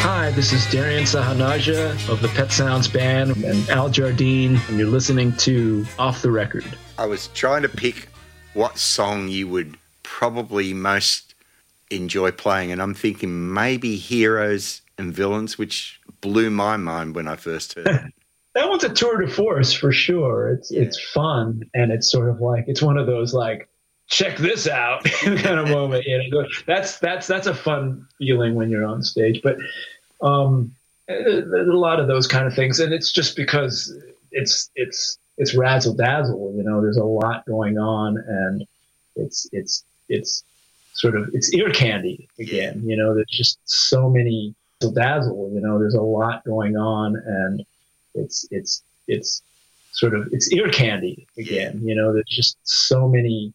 Hi, this is Darian Sahanaja of the Pet Sounds Band and Al Jardine, and you're listening to Off the Record. I was trying to pick what song you would probably most enjoy playing, and I'm thinking maybe Heroes and Villains, which blew my mind when I first heard it. That one's a tour de force for sure. It's fun, and it's sort of like, it's one of those like, check this out kind of moment. You know, that's a fun feeling when you're on stage. But there's a lot of those kind of things, and it's just because it's razzle dazzle. You know, there's a lot going on, and it's sort of, it's ear candy again. You know, there's just so many dazzle. You know, there's a lot going on, and it's sort of, it's ear candy again. You know, there's just so many